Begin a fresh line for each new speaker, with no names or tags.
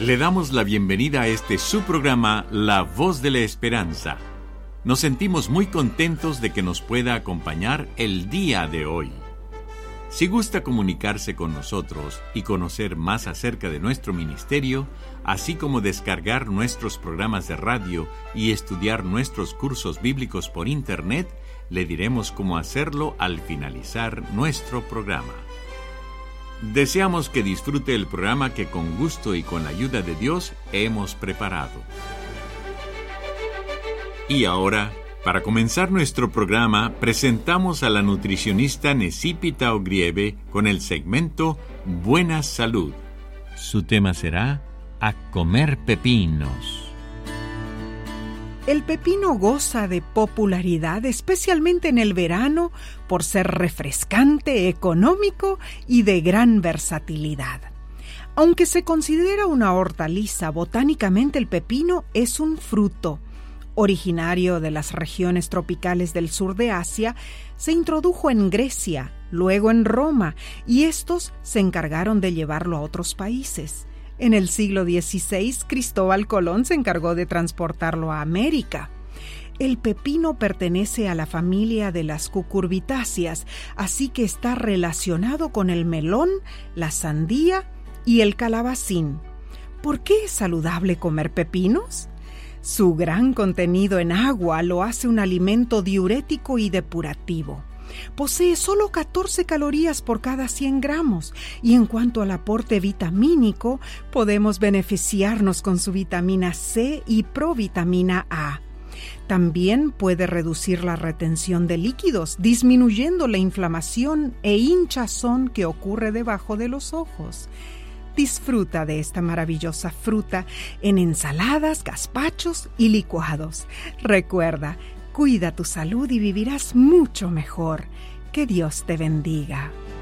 Le damos la bienvenida a este su programa, La Voz de la Esperanza. Nos sentimos muy contentos de que nos pueda acompañar el día de hoy. Si gusta comunicarse con nosotros y conocer más acerca de nuestro ministerio, así como descargar nuestros programas de radio y estudiar nuestros cursos bíblicos por internet, le diremos cómo hacerlo al finalizar nuestro programa. Deseamos que disfrute el programa que con gusto y con la ayuda de Dios hemos preparado. Y ahora, para comenzar nuestro programa, presentamos a la nutricionista Necipita Ogrieve con el segmento Buena Salud. Su tema será A comer pepinos.
El pepino goza de popularidad, especialmente en el verano, por ser refrescante, económico y de gran versatilidad. Aunque se considera una hortaliza, botánicamente el pepino es un fruto. Originario de las regiones tropicales del sur de Asia, se introdujo en Grecia, luego en Roma, y estos se encargaron de llevarlo a otros países. En el siglo XVI, Cristóbal Colón se encargó de transportarlo a América. El pepino pertenece a la familia de las cucurbitáceas, así que está relacionado con el melón, la sandía y el calabacín. ¿Por qué es saludable comer pepinos? Su gran contenido en agua lo hace un alimento diurético y depurativo. Posee solo 14 calorías por cada 100 gramos y en cuanto al aporte vitamínico, podemos beneficiarnos con su vitamina C y provitamina A. También puede reducir la retención de líquidos, disminuyendo la inflamación e hinchazón que ocurre debajo de los ojos. Disfruta de esta maravillosa fruta en ensaladas, gazpachos y licuados. Recuerda, cuida tu salud y vivirás mucho mejor. Que Dios te bendiga.